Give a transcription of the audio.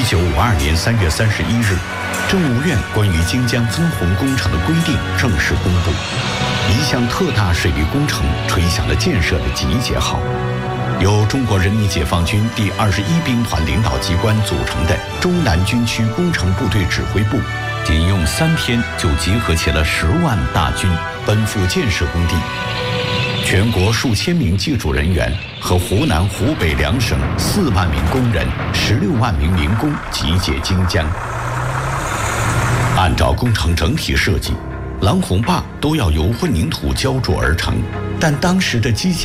1952年3月31日，政务院关于京江分洪工程的规定正式公布，一项特大水利工程吹响了建设的集结号。由中国人民解放军第21兵团领导机关组成的中南军区工程部队指挥部，仅用3天就集合起了10万大军，奔赴建设工地。全国数千名技术人员和湖南、湖北两省4万名工人、16万名民工集结京江。按照工程整体设计，郎洪坝都要由混凝土浇筑而成，但当时的机械